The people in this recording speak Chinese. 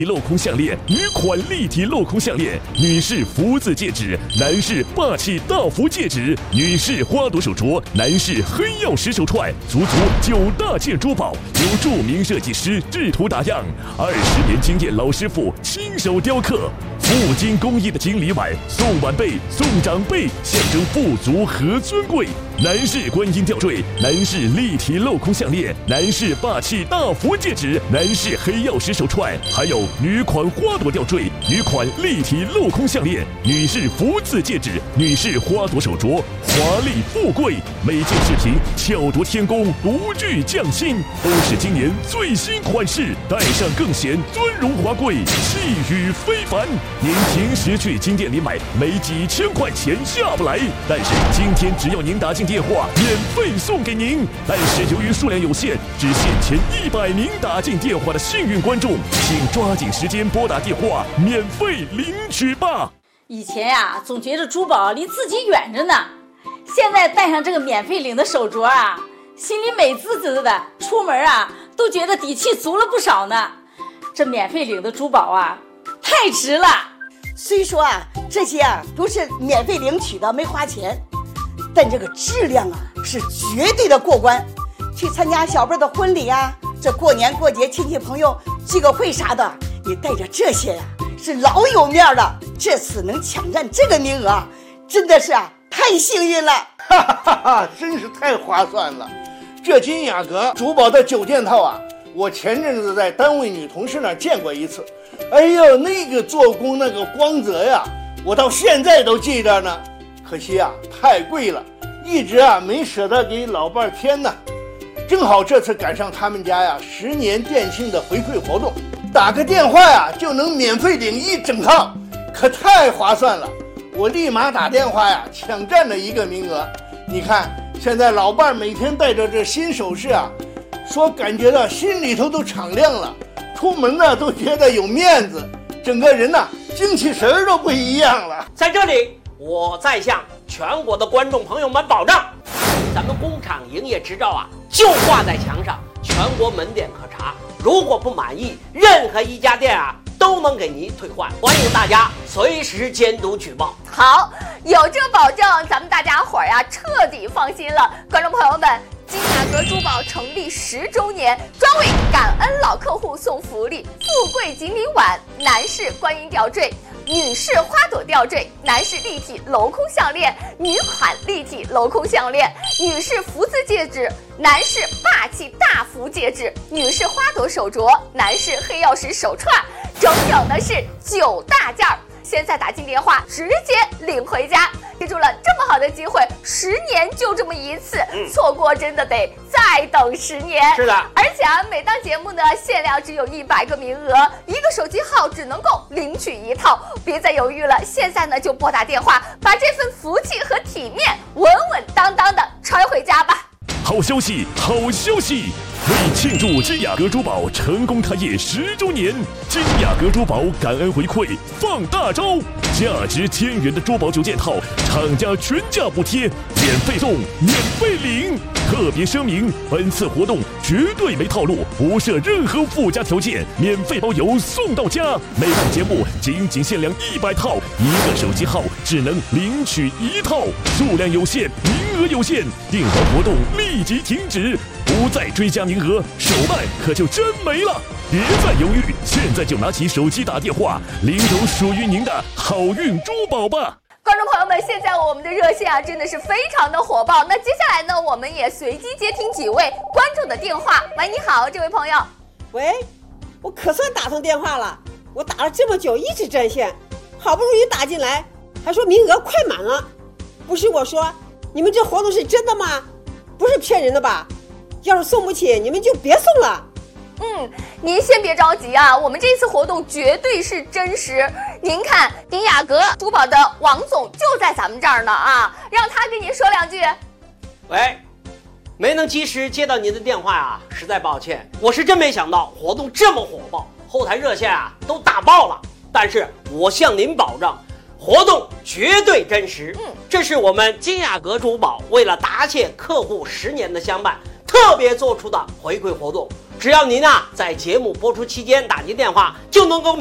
镂空项链，女款立体镂空项链，女士福字戒指，男士霸气大福戒指，女士花朵手镯，男士黑曜石手串，足9大件珠宝，由著名设计师制图打样，20年经验老师傅亲手雕刻。镀金工艺的金礼碗，送晚辈、送长辈，象征富足和尊贵。男士观音吊坠，男士立体镂空项链，男士霸气大福戒指，男士黑曜石手串，还有女款花朵吊坠，女款立体镂空项链，女士福字戒指，女士花朵手镯，华丽富贵。每件饰品巧夺天工，独具匠心，都是今年最新款式，戴上更显尊荣华贵，气宇非凡。您平时去金店里买，没几千块钱下不来，但是今天只要您打进电话，免费送给您。但是由于数量有限，只限前100名打进电话的幸运观众，请抓紧时间拨打电话，免费领取吧。 以前呀，总觉得珠宝离自己远着呢，现在戴上这个免费领的手镯啊，心里美滋滋的，出门啊都觉得底气足了不少呢。这免费领的珠宝啊，太值了。 虽说啊，这些啊都是免费领取的，没花钱，但这个质量啊是绝对的过关。去参加小辈的婚礼啊，这过年过节亲戚朋友聚个会啥的，你带着这些呀，是老有面了。这次能抢占这个名额，真的是啊太幸运了， 哈哈哈，真是太划算了。这金雅阁珠宝的9件套啊，我前阵子在单位女同事那儿见过一次。哎呦，那个做工那个光泽呀，我到现在都记着呢。可惜啊，太贵了，一直啊没舍得给老伴儿添呢。正好这次赶上他们家呀10年电信的回馈活动，打个电话呀就能免费领1整套，可太划算了。我立马打电话呀抢占了一个名额。你看现在老伴儿每天带着这新首饰啊，说感觉到心里头都敞亮了，出门呢都觉得有面子，整个人呢精气神都不一样了。 在这里，我再向全国的观众朋友们保障，咱们工厂营业执照啊就挂在墙上，全国门店可查。如果不满意，任何一家店啊都能给您退换。欢迎大家随时监督举报。 好，有这保证，咱们大家伙儿呀彻底放心了。观众朋友们，金雅阁珠宝成立10周年，专为感恩老客户送福利，富贵锦鲤碗，男士观音吊坠，女士花朵吊坠，男士立体镂空项链，女款立体镂空项链，女士福字戒指，男士霸气大福戒指，女士花朵手镯，男士黑曜石手串，整整的是9大件儿。现在打进电话，直接领回家。记住了，这么好的机会，10年就这么一次，错过真的得再等10年。 是的， 而且啊，每档节目呢限量只有100个名额，一个手机号只能够领取1套，别再犹豫了，现在呢就拨打电话，把这份福气和体面稳稳当当的揣回家吧。 好消息，好消息！为庆祝金雅阁珠宝成功开业10周年，金雅阁珠宝感恩回馈放大招，价值1000元的珠宝9件套，厂家全价补贴，免费送，免费领。特别声明，本次活动绝对没套路，不设任何附加条件，免费包邮送到家。每档节目仅限量100套，一个手机号只能领取1套，数量有限，名额有限，订单活动立即停止，不再追加名额，手办可就真没了。别再犹豫，现在就拿起手机打电话，领走属于您的好运珠宝吧。 观众朋友们，现在我们的热线啊真的是非常的火爆。那接下来呢，我们也随机接听几位观众的电话。喂，你好，这位朋友。 喂，我可算打通电话了，我打了这么久一直占线，好不容易打进来，还说名额快满了。不是我说，你们这活动是真的吗？不是骗人的吧？要是送不起，你们就别送了。 您先别着急啊，我们这次活动绝对是真实。您看，金雅阁珠宝的王总就在咱们这儿呢啊，让他跟您说2句。 喂，没能及时接到您的电话啊，实在抱歉。我是真没想到活动这么火爆，后台热线啊都打爆了。但是我向您保证，活动绝对真实。这是我们金雅阁珠宝为了答谢客户10年的相伴，特别做出的回馈活动。 只要您在节目播出期间打进电话，就能够